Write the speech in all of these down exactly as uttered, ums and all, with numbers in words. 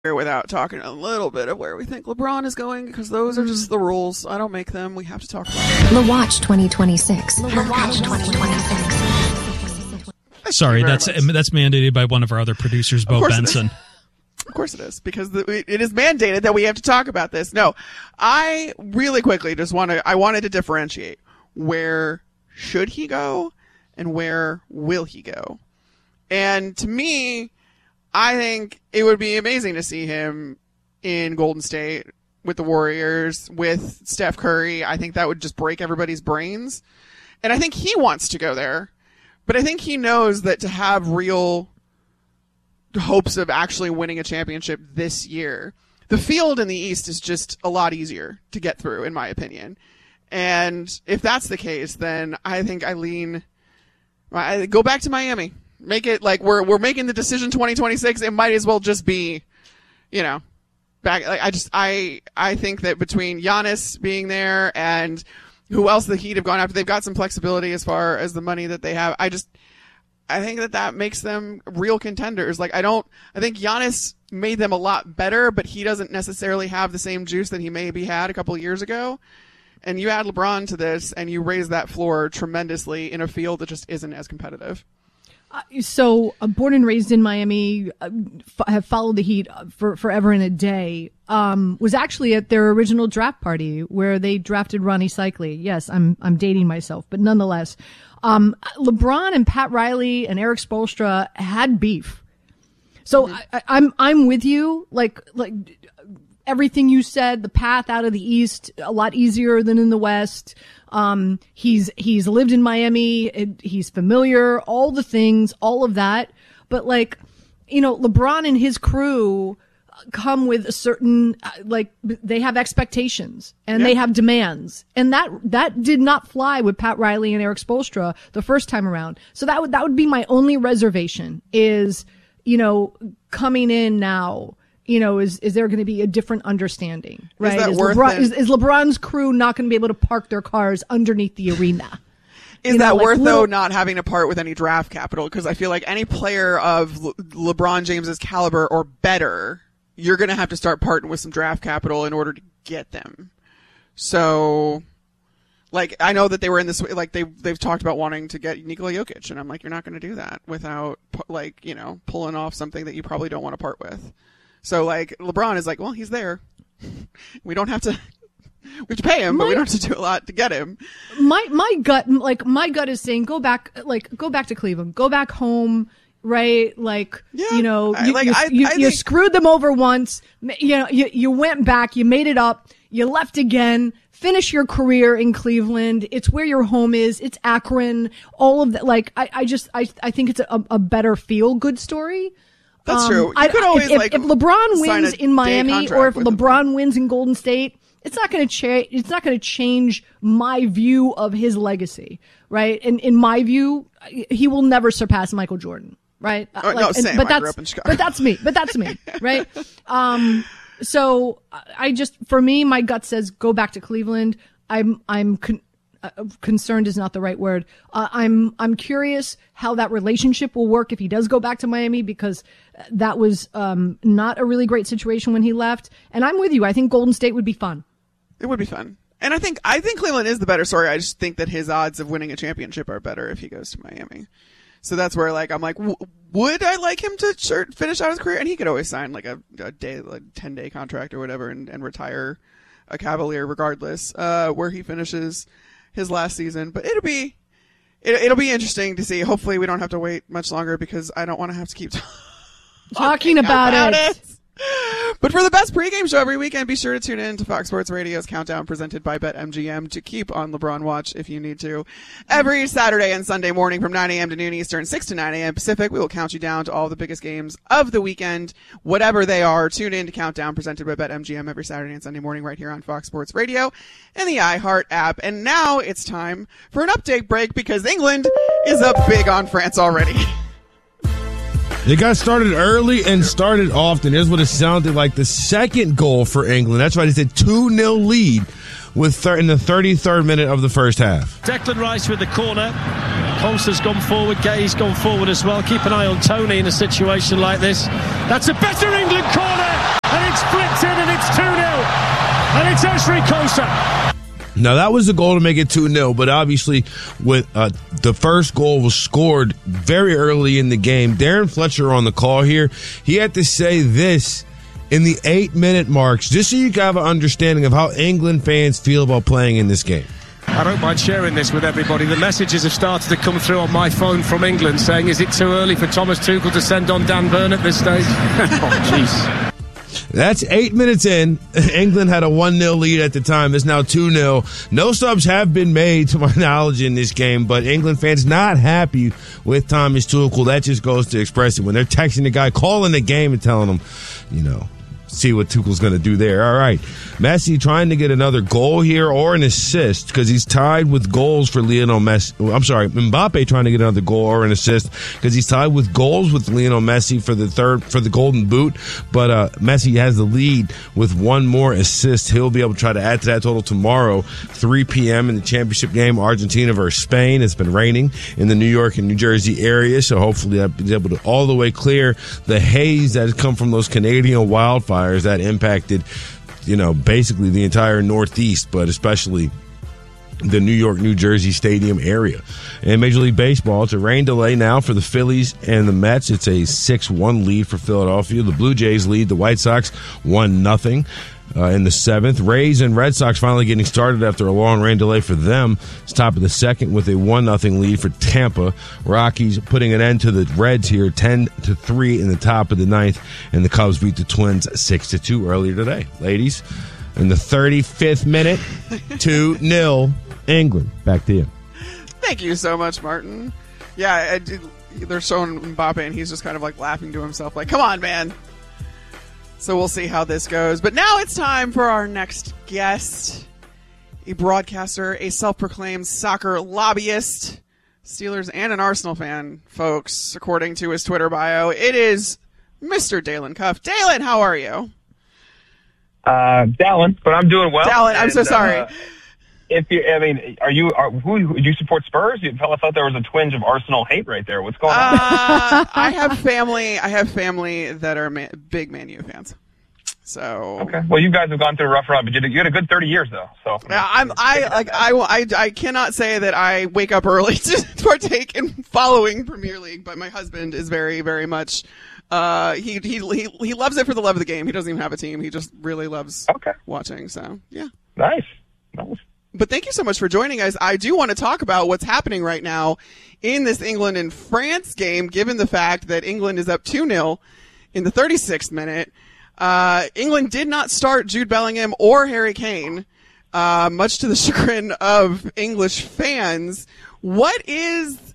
without talking a little bit of where we think LeBron is going, because those are just the rules. I don't make them. We have to talk about it. The Watch twenty twenty-six. The Watch twenty twenty-six. Sorry, that's much. that's mandated by one of our other producers, Bo Benson. Of course it is, because the, it is mandated that we have to talk about this. No, I really quickly just want to, I wanted to differentiate where should he go and where will he go. And to me, I think it would be amazing to see him in Golden State with the Warriors, with Steph Curry. I think that would just break everybody's brains. And I think he wants to go there. But I think he knows that to have real hopes of actually winning a championship this year, the field in the East is just a lot easier to get through, in my opinion. And if that's the case, then I think I lean, I go back to Miami. Make it like we're we're making the decision twenty twenty-six. It might as well just be, you know, back. Like I just I I think that between Giannis being there and who else the Heat have gone after, they've got some flexibility as far as the money that they have. I just I think that that makes them real contenders. Like I don't I think Giannis made them a lot better, but he doesn't necessarily have the same juice that he maybe had a couple of years ago. And you add LeBron to this, and you raise that floor tremendously in a field that just isn't as competitive. Uh, so, uh, born and raised in Miami, uh, f- have followed the Heat for forever and a day. Um, was actually at their original draft party where they drafted Ronnie Cycli. Yes, I'm I'm dating myself, but nonetheless, um, LeBron and Pat Riley and Eric Spoelstra had beef. So mm-hmm. I, I, I'm I'm with you. Like like everything you said, the path out of the East a lot easier than in the West. Um, he's, he's lived in Miami. It, he's familiar, all the things, all of that. But like, you know, LeBron and his crew come with a certain, like, they have expectations and yeah. they have demands. And that, that did not fly with Pat Riley and Eric Spoelstra the first time around. So that would, that would be my only reservation is, you know, coming in now. You know, is is there going to be a different understanding, right? Is, that is, worth LeBron, it? is, is LeBron's crew not going to be able to park their cars underneath the arena? Is you that know, like worth, little... though, not having to part with any draft capital? Because I feel like any player of Le- LeBron James's caliber or better, you're going to have to start parting with some draft capital in order to get them. So, like, I know that they were in this, like, they, they've talked about wanting to get Nikola Jokic, and I'm like, you're not going to do that without, like, you know, pulling off something that you probably don't want to part with. So, like, LeBron is like, well, he's there. We don't have to, we have to pay him, my, but we don't have to do a lot to get him. My, my gut, like, my gut is saying, go back, like, go back to Cleveland, go back home, right? Like, yeah, you know, I, you, like, you, I, you, I you think... screwed them over once, you know, you, you went back, you made it up, you left again, finish your career in Cleveland. It's where your home is. It's Akron. All of that. Like, I, I just, I, I think it's a, a better feel good story. That's um, true. You I, could always if, like if LeBron wins in Miami or if LeBron him. wins in Golden State, it's not going to change. It's not going to change my view of his legacy, right? And in my view, he will never surpass Michael Jordan, right? Oh, like, no, same. And, but I that's grew up in Chicago. but that's me. But that's me, right? Um, so I just, for me, my gut says go back to Cleveland. I'm, I'm. Con- Uh, concerned is not the right word. Uh, I'm I'm curious how that relationship will work if he does go back to Miami, because that was um, not a really great situation when he left. And I'm with you. I think Golden State would be fun. It would be fun. And I think I think Cleveland is the better story. I just think that his odds of winning a championship are better if he goes to Miami. So that's where, like, I'm like, w- would I like him to sure, finish out his career? And he could always sign like a, a day, like ten day contract or whatever, and, and retire a Cavalier regardless, uh, where he finishes his last season. But it'll be it, it'll be interesting to see. Hopefully we don't have to wait much longer, because I don't want to have to keep talking, talking about, about it. it. But for the best pregame show every weekend, be sure to tune in to Fox Sports Radio's Countdown presented by BetMGM to keep on LeBron watch if you need to. Every Saturday and Sunday morning from nine a.m. to noon Eastern, six to nine a.m. Pacific, we will count you down to all the biggest games of the weekend, whatever they are. Tune in to Countdown presented by BetMGM every Saturday and Sunday morning right here on Fox Sports Radio and the iHeart app. And now it's time for an update break, because England is up big on France already. They got started early and started often. Here's what it sounded like. The second goal for England. That's right. It's a two nil lead with thir- in the thirty-third minute of the first half. Declan Rice with the corner. Colster's gone forward. Gay's gone forward as well. Keep an eye on Tony in a situation like this. That's a better England corner. Cezary Konsa. Now, that was the goal to make it two nil, but obviously with uh, the first goal was scored very early in the game. Darren Fletcher on the call here, he had to say this in the eight-minute marks, just so you have an understanding of how England fans feel about playing in this game. I don't mind sharing this with everybody. The messages have started to come through on my phone from England saying, is it too early for Thomas Tuchel to send on Dan Burn at this stage? Oh, jeez. That's eight minutes in. England had a one nil lead at the time. It's now two nil. No subs have been made, to my knowledge, in this game, but England fans not happy with Thomas Tuchel. That just goes to express it. When they're texting the guy, calling the game and telling him, you know, see what Tuchel's going to do there. All right. Messi trying to get another goal here or an assist because he's tied with goals for Lionel Messi. I'm sorry, Mbappe trying to get another goal or an assist because he's tied with goals with Lionel Messi for the third, for the Golden Boot. But uh, Messi has the lead with one more assist. He'll be able to try to add to that total tomorrow, three p.m. in the championship game, Argentina versus Spain. It's been raining in the New York and New Jersey area, so hopefully I'll be able to all the way clear the haze that has come from those Canadian wildfires that impacted, you know, basically the entire Northeast, but especially the New York, New Jersey stadium area. And Major League Baseball, it's a rain delay now for the Phillies and the Mets. It's a six one lead for Philadelphia. The Blue Jays lead the White Sox one nothing. Uh, in the seventh. Rays and Red Sox finally getting started after a long rain delay for them. It's top of the second with a one nothing lead for Tampa. Rockies putting an end to the Reds here, ten to three in the top of the ninth, and the Cubs beat the Twins six to two earlier today. Ladies, in the thirty-fifth minute, two nil England. Back to you. Thank you so much, Martin. Yeah, I did, they're showing Mbappe, and he's just kind of like laughing to himself, like, come on, man. So we'll see how this goes. But now it's time for our next guest, a broadcaster, a self-proclaimed soccer lobbyist, Steelers and an Arsenal fan, folks, according to his Twitter bio. It is Mister Dalen Cuff. Dalen, how are you? Uh, Dalen, but I'm doing well. Dalen, I'm and, so sorry. Uh, if you, I mean, are you? Are, who do you support? Spurs? You I thought there was a twinge of Arsenal hate right there. What's going on? Uh, I have family. I have family that are man, big Man U fans. So okay. Well, you guys have gone through a rough run, but you had, you had a good thirty years though. So yeah, I'm. I like. I, I. I cannot say that I wake up early to partake in following Premier League, but my husband is very, very much. Uh, he he he he loves it for the love of the game. He doesn't even have a team. He just really loves okay. watching. So yeah. Nice. Nice. But thank you so much for joining us. I do want to talk about what's happening right now in this England and France game, given the fact that England is up two nil in the thirty-sixth minute. Uh, England did not start Jude Bellingham or Harry Kane, uh, much to the chagrin of English fans. What is,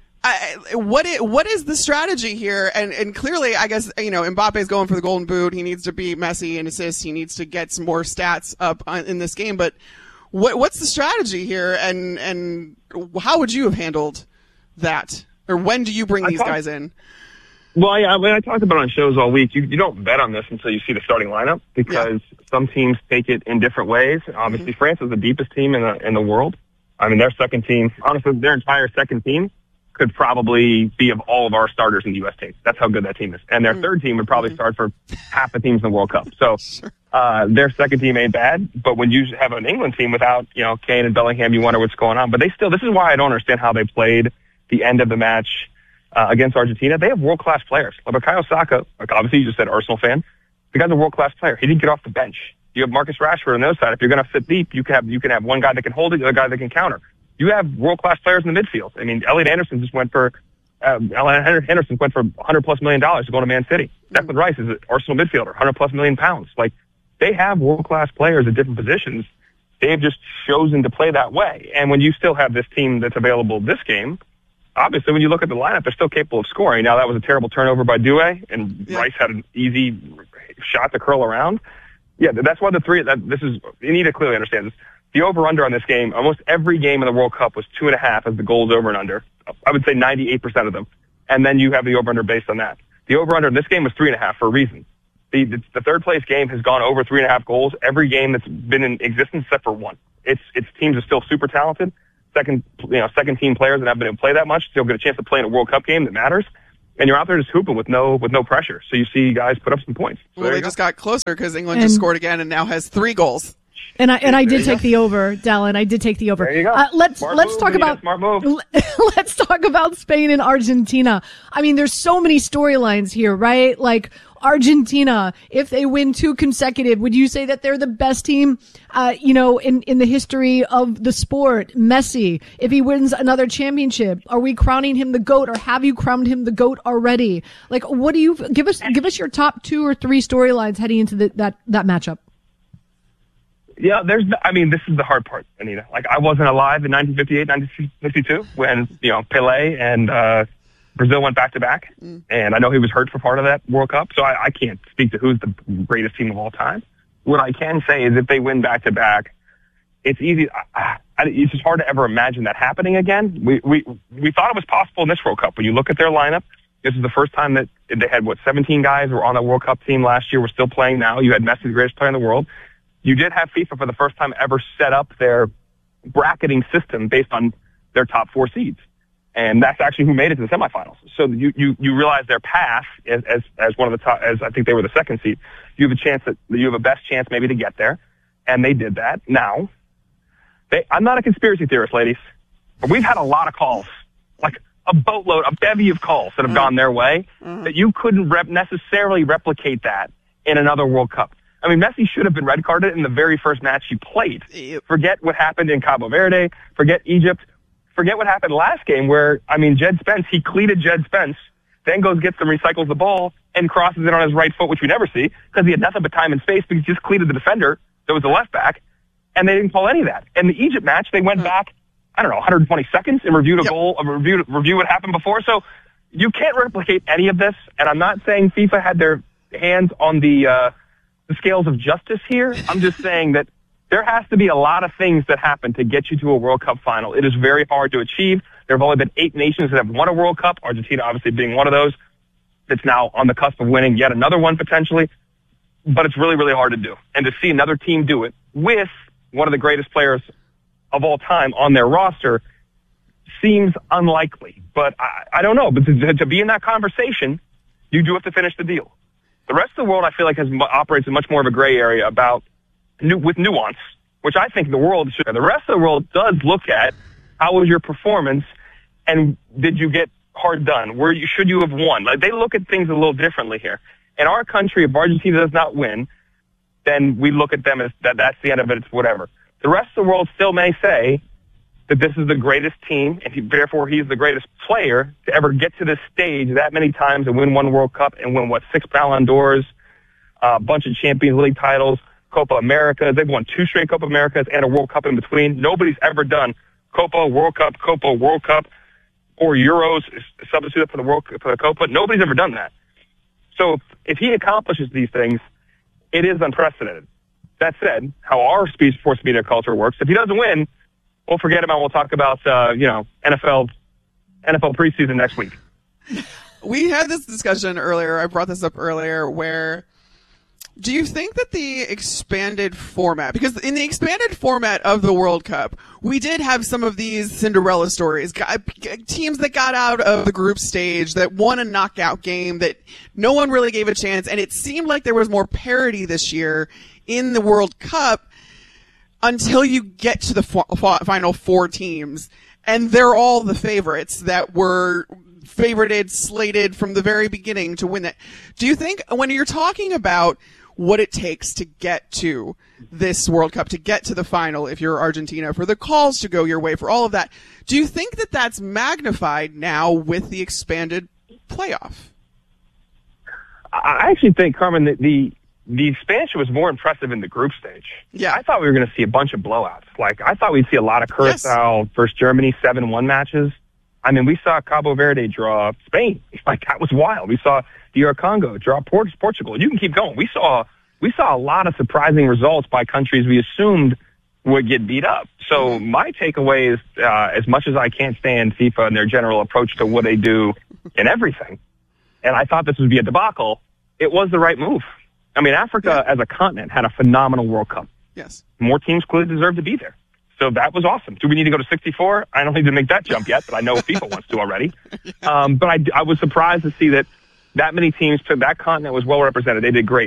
I, what is, what is the strategy here? And, and clearly, I guess, you know, Mbappe's going for the Golden Boot. He needs to beat Messi in assists. He needs to get some more stats up on, in this game. But what, what's the strategy here? And, and how would you have handled that? Or when do you bring these thought- guys in? Well, yeah, I, mean, I talked about it on shows all week. You, you don't bet on this until you see the starting lineup because yeah. some teams take it in different ways. Obviously, mm-hmm. France is the deepest team in the in the world. I mean, their second team, honestly, their entire second team could probably be of all of our starters in the U S team. That's how good that team is. And their mm-hmm. third team would probably mm-hmm. start for half the teams in the World Cup. So sure. uh, their second team ain't bad. But when you have an England team without, you know, Kane and Bellingham, you wonder what's going on. But they still, this is why I don't understand how they played the end of the match Uh, against Argentina. They have world-class players. Like Bukayo Saka, like obviously you just said Arsenal fan. The guy's a world-class player. He didn't get off the bench. You have Marcus Rashford on the other side. If you're going to sit deep, you can have you can have one guy that can hold it, the other guy that can counter. You have world-class players in the midfield. I mean, Elliot Anderson just went for uh, Elliot Anderson went for one hundred plus million dollars to go to Man City. Mm-hmm. Declan Rice is an Arsenal midfielder, one hundred plus million pounds. Like they have world-class players at different positions. They've just chosen to play that way. And when you still have this team that's available this game. Obviously, when you look at the lineup, they're still capable of scoring. Now, that was a terrible turnover by Doué, and yeah. Rice had an easy shot to curl around. Yeah, that's why the three, that this is, you need to clearly understand this. The over-under on this game, almost every game in the World Cup was two and a half as the goals over and under. I would say ninety-eight percent of them. And then you have the over-under based on that. The over-under in this game was three and a half for a reason. The, the, the third place game has gone over three and a half goals every game that's been in existence except for one. It's, its teams are still super talented. Second, you know, second team players that haven't been able to play that much still get a chance to play in a World Cup game that matters, and you're out there just hooping with no with no pressure. So you see guys put up some points. So well, they go. just got closer because England and, just scored again and now has three goals. And I and I There did you take go. the over, Dallin. I did take the over. There you go. Uh, let's Smart let's move, talk Nina, about smart move. let's talk about Spain and Argentina. I mean, there's so many storylines here, right? Like Argentina, if they win two consecutive, would you say that they're the best team, uh, you know, in, in the history of the sport? Messi, if he wins another championship, are we crowning him the GOAT, or have you crowned him the GOAT already? Like, what do you give us? Give us your top two or three storylines heading into the, that that matchup. Yeah, there's. I mean, this is the hard part, Anita. Like, I wasn't alive in nineteen fifty-eight, nineteen fifty-two when you know Pelé and uh, Brazil went back to back, and I know he was hurt for part of that World Cup, so I, I can't speak to who's the greatest team of all time. What I can say is, if they win back to back, it's easy. I, I, it's just hard to ever imagine that happening again. We we we thought it was possible in this World Cup. When you look at their lineup, this is the first time that they had what seventeen guys who were on the World Cup team last year. We're still playing now. You had Messi, the greatest player in the world. You did have FIFA for the first time ever set up their bracketing system based on their top four seeds. And that's actually who made it to the semifinals. So you, you, you realize their path as, as, as one of the top, as I think they were the second seed. You have a chance that you have a best chance maybe to get there. And they did that. Now, they, I'm not a conspiracy theorist, ladies, but we've had a lot of calls, like a boatload, a bevy of calls that have mm-hmm. gone their way mm-hmm. that you couldn't rep- necessarily replicate that in another World Cup. I mean, Messi should have been red carded in the very first match he played. Forget what happened in Cabo Verde. Forget Egypt. Forget what happened last game where, I mean, Jed Spence, he cleated Jed Spence, then goes, gets them, recycles the ball, and crosses it on his right foot, which we never see, because he had nothing but time and space because he just cleated the defender that was the left back, and they didn't call any of that. In the Egypt match, they went back, I don't know, one hundred twenty seconds and reviewed a yep. goal, uh, reviewed, review what happened before. So you can't replicate any of this, and I'm not saying FIFA had their hands on the, uh, the scales of justice here. I'm just saying that there has to be a lot of things that happen to get you to a World Cup final. It is very hard to achieve. There have only been eight nations that have won a World Cup, Argentina obviously being one of those, that's now on the cusp of winning yet another one potentially. But it's really, really hard to do. And to see another team do it with one of the greatest players of all time on their roster seems unlikely. But I, I don't know. But to, to be in that conversation, you do have to finish the deal. The rest of the world, I feel like, has operates in much more of a gray area about nu- with nuance, which I think the world should. The rest of the world does look at how was your performance and did you get hard done? Where you should you have won? Like, they look at things a little differently here. In our country, if Argentina does not win, then we look at them as that that's the end of it. It's whatever. The rest of the world still may say that this is the greatest team, and he, therefore he's the greatest player to ever get to this stage that many times and win one World Cup and win, what, six Ballon d'Ors, a bunch of Champions League titles, Copa America. They've won two straight Copa Americas and a World Cup in between. Nobody's ever done Copa, World Cup, Copa, World Cup, or Euros, substitute for the World for the Copa. Nobody's ever done that. So if he accomplishes these things, it is unprecedented. That said, how our sports media culture works, if he doesn't win, we'll forget about it. We'll talk about, uh, you know, N F L, N F L preseason next week. We had this discussion earlier. I brought this up earlier where do you think that the expanded format, because in the expanded format of the World Cup, we did have some of these Cinderella stories, teams that got out of the group stage, that won a knockout game, that no one really gave a chance, and it seemed like there was more parity this year in the World Cup until you get to the final four teams, and they're all the favorites that were favorited, slated from the very beginning to win that. Do you think when you're talking about what it takes to get to this World Cup, to get to the final if you're Argentina, for the calls to go your way, for all of that, do you think that that's magnified now with the expanded playoff? I actually think, Carmen, that the the expansion was more impressive in the group stage. Yeah. I thought we were going to see a bunch of blowouts. Like, I thought we'd see a lot of Curacao yes. versus Germany seven one matches. I mean, we saw Cabo Verde draw Spain. Like, that was wild. We saw D R Congo draw Port- Portugal. You can keep going. We saw we saw a lot of surprising results by countries we assumed would get beat up. So my takeaway is, uh, as much as I can't stand FIFA and their general approach to what they do in everything, and I thought this would be a debacle, it was the right move. I mean, Africa yeah. as a continent had a phenomenal World Cup. Yes. More teams clearly deserve to be there. So that was awesome. Do we need to go to sixty-four? I don't need to make that jump yet, but I know FIFA wants to already. yeah. um, but I, I was surprised to see that that many teams, that continent was well represented. They did great.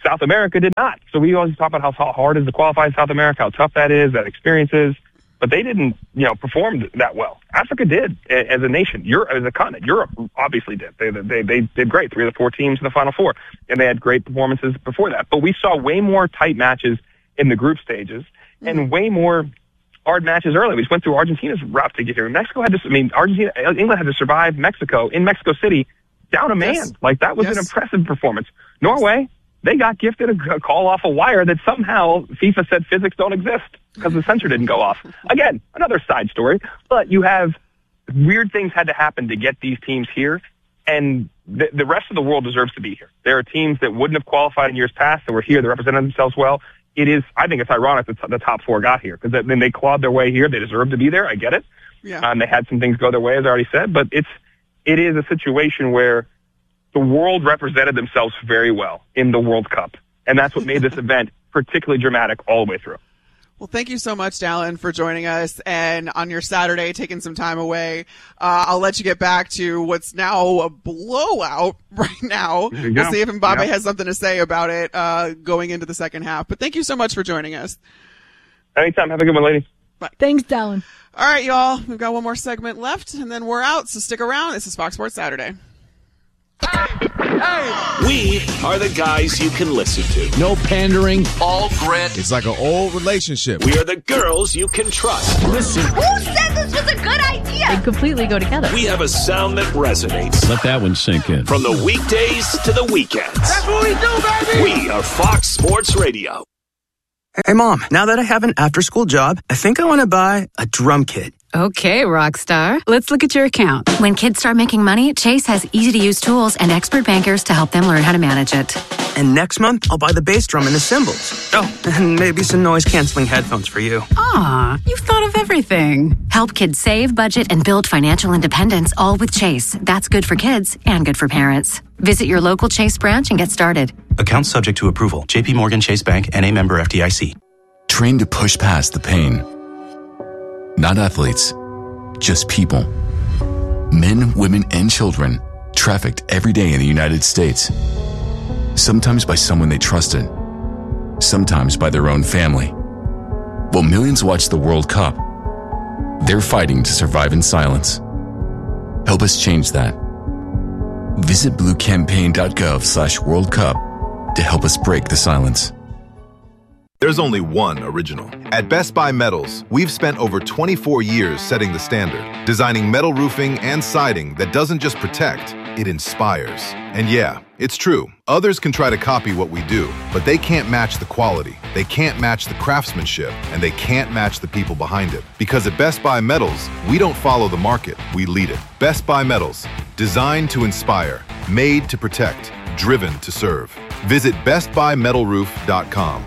South America did not. So we always talk about how hard it is to qualify in South America, how tough that is, that experience is. But they didn't, you know, perform that well. Africa did as a nation. Europe, as a continent, Europe obviously did. They, they they did great. Three of the four teams in the Final Four, and they had great performances before that. But we saw way more tight matches in the group stages, and mm-hmm. way more hard matches early. We just went through Argentina's route to get here. Mexico had to. I mean, Argentina, England had to survive Mexico in Mexico City down a man. Yes. Like that was yes. an impressive performance. Norway, they got gifted a, a call off a wire that somehow FIFA said physics don't exist because the sensor didn't go off. Again, another side story, but you have weird things had to happen to get these teams here, and the, the rest of the world deserves to be here. There are teams that wouldn't have qualified in years past that were here that represented themselves well. It is, I think it's ironic that the top four got here because then they clawed their way here. They deserve to be there. I get it. Yeah. Um, they had some things go their way, as I already said, but it's, it is a situation where the world represented themselves very well in the World Cup. And that's what made this event particularly dramatic all the way through. Well, thank you so much, Dallin, for joining us and on your Saturday, taking some time away. Uh, I'll let you get back to what's now a blowout right now. We'll go. see if Mbappe yep. has something to say about it uh, going into the second half. But thank you so much for joining us. Anytime. Have a good one, ladies. Bye. Thanks, Dallin. All right, y'all. We've got one more segment left, and then we're out. So stick around. This is Fox Sports Saturday. We are the guys you can listen to. No pandering. All grit. It's like an old relationship. We are the girls you can trust. Listen. Who said this was a good idea? They completely go together. We have a sound that resonates. Let that one sink in. From the weekdays to the weekends. That's what we do, baby! We are Fox Sports Radio. Hey, Mom, now that I have an after-school job, I think I want to buy a drum kit. Okay, Rockstar. Let's look at your account. When kids start making money, Chase has easy-to-use tools and expert bankers to help them learn how to manage it. And next month, I'll buy the bass drum and the cymbals. Oh, and maybe some noise-canceling headphones for you. Aw, you've thought of everything. Help kids save, budget, and build financial independence, all with Chase. That's good for kids and good for parents. Visit your local Chase branch and get started. Account subject to approval. J P Morgan Chase Bank, N A member F D I C. Trained to push past the pain. Not athletes, just people. Men, women, and children trafficked every day in the United States. Sometimes by someone they trusted. Sometimes by their own family. While millions watch the World Cup, they're fighting to survive in silence. Help us change that. Visit bluecampaign.gov slash World Cup to help us break the silence. There's only one original. At Best Buy Metals, we've spent over twenty-four years setting the standard, designing metal roofing and siding that doesn't just protect, it inspires. And yeah, it's true. Others can try to copy what we do, but they can't match the quality, they can't match the craftsmanship, and they can't match the people behind it. Because at Best Buy Metals, we don't follow the market, we lead it. Best Buy Metals, designed to inspire, made to protect, driven to serve. Visit best buy metal roof dot com.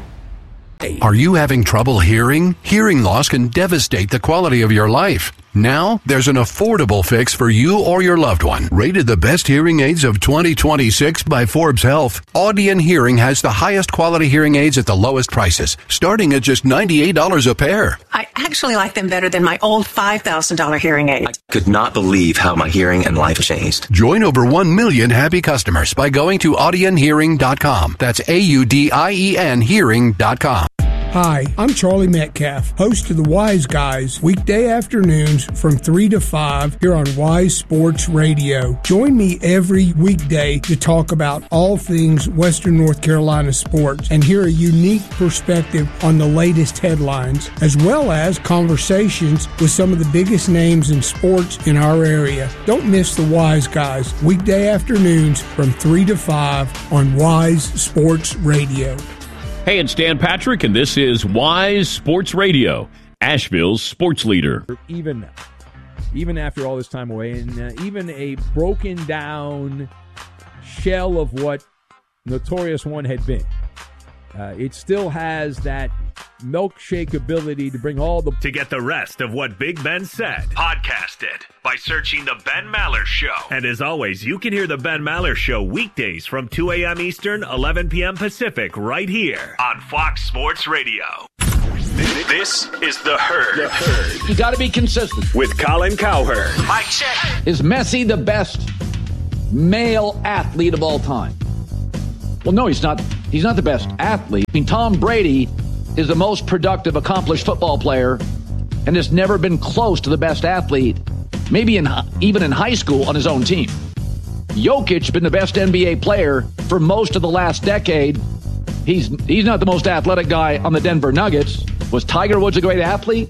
Are you having trouble hearing? Hearing loss can devastate the quality of your life. Now, there's an affordable fix for you or your loved one. Rated the best hearing aids of twenty twenty-six by Forbes Health, Audion Hearing has the highest quality hearing aids at the lowest prices, starting at just ninety-eight dollars a pair. I actually like them better than my old five thousand dollars hearing aid. I could not believe how my hearing and life changed. Join over one million happy customers by going to audion hearing dot com. That's A U D I E N hearing dot com. Hi, I'm Charlie Metcalf, host of the Wise Guys, weekday afternoons from three to five here on Wise Sports Radio. Join me every weekday to talk about all things Western North Carolina sports and hear a unique perspective on the latest headlines, as well as conversations with some of the biggest names in sports in our area. Don't miss the Wise Guys, weekday afternoons from three to five on Wise Sports Radio. Hey, it's Dan Patrick, and this is Wise Sports Radio, Asheville's sports leader. Even, even after all this time away, and uh, even a broken down shell of what Notorious One had been, uh, it still has that milkshake ability to bring all the... To get the rest of what Big Ben said, podcast it by searching The Ben Maller Show. And as always, you can hear The Ben Maller Show weekdays from two a.m. Eastern, eleven p.m. Pacific, right here on Fox Sports Radio. This is The Herd. The Herd. You got to be consistent. With Colin Cowherd. Mike check. Is Messi the best male athlete of all time? Well, no, he's not. He's not the best athlete. I mean, Tom Brady is the most productive, accomplished football player and has never been close to the best athlete, maybe in even in high school on his own team. Jokic has been the best N B A player for most of the last decade. He's he's not the most athletic guy on the Denver Nuggets. Was Tiger Woods a great athlete?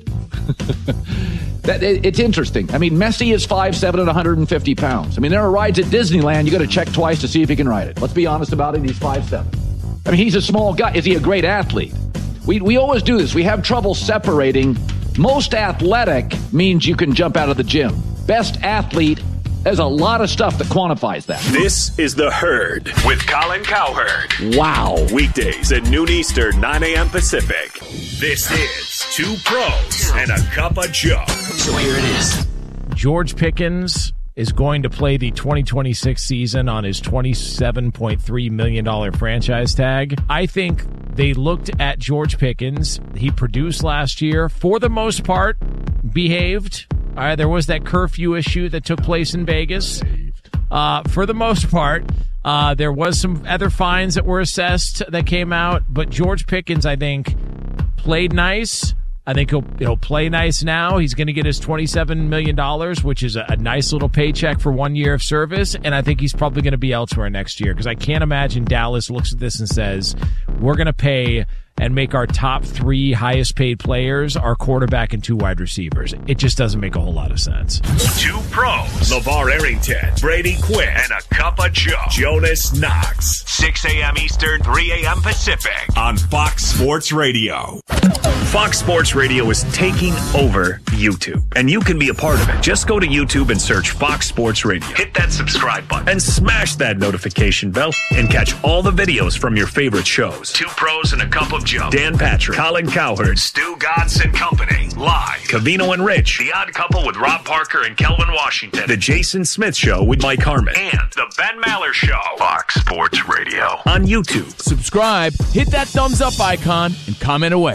that, it, it's interesting. I mean, Messi is five seven and one hundred fifty pounds. I mean, there are rides at Disneyland you got to check twice to see if he can ride it. Let's be honest about it. He's five seven. I mean, he's a small guy. Is he a great athlete? We we always do this. We have trouble separating. Most athletic means you can jump out of the gym. Best athlete, there's a lot of stuff that quantifies that. This is The Herd with Colin Cowherd. Wow. Weekdays at noon Eastern, nine a.m. Pacific. This is Two Pros and a Cup of Joe. So here it is. George Pickens is going to play the twenty twenty-six season on his twenty-seven point three million dollars franchise tag. I think they looked at George Pickens. He produced last year, for the most part, behaved. All right, there was that curfew issue that took place in Vegas. Uh, for the most part, uh, there was some other fines that were assessed that came out. But George Pickens, I think, played nice. I think he'll he'll play nice now. He's going to get his twenty-seven million dollars, which is a, a nice little paycheck for one year of service. And I think he's probably going to be elsewhere next year because I can't imagine Dallas looks at this and says, we're going to pay and make our top three highest paid players our quarterback and two wide receivers. It just doesn't make a whole lot of sense. Two Pros, LeVar Arrington, Brady Quinn, and a Cup of Joe, Jonas Knox. six a.m. Eastern, three a.m. Pacific on Fox Sports Radio. Fox Sports Radio is taking over YouTube, and you can be a part of it. Just go to YouTube and search Fox Sports Radio. Hit that subscribe button and smash that notification bell and catch all the videos from your favorite shows. Two Pros and a Cup of Joe. Dan Patrick, Colin Cowherd, Stu Godson Company, live. Cavino and Rich, The Odd Couple with Rob Parker and Kelvin Washington, The Jason Smith Show with Mike Harmon, and The Ben Maller Show. Fox Sports Radio on YouTube. Subscribe, hit that thumbs up icon, and comment away.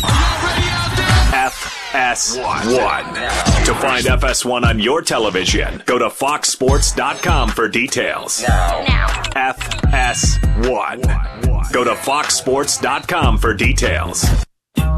F S one. To find F S one on your television, go to fox sports dot com for details. Now. Now. F S one. Go to fox sports dot com for details.